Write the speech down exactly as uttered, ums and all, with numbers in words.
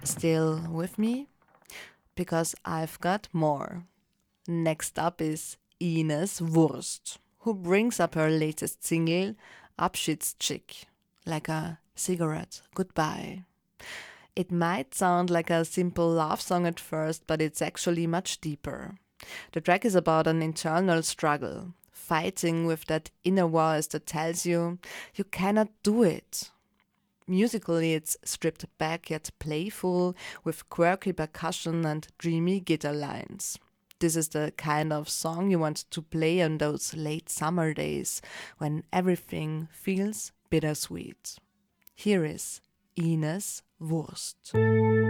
Still with me? Because I've got more. Next up is Ines Wurst, who brings up her latest single, Abschiedschick, like a cigarette goodbye. It might sound like a simple love song at first, but it's actually much deeper. The track is about an internal struggle, fighting with that inner voice that tells you you cannot do it. Musically, it's stripped back yet playful, with quirky percussion and dreamy guitar lines. This is the kind of song you want to play on those late summer days when everything feels bittersweet. Here is Ines Wurst.